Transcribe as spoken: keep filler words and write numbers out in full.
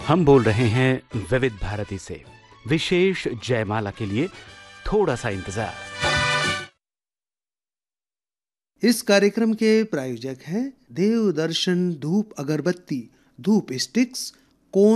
हम बोल रहे हैं विविध भारती से। विशेष जयमाला के लिए थोड़ा सा इंतजार। इस कार्यक्रम के प्रायोजक हैं देव दर्शन धूप अगरबत्ती, धूप स्टिक्स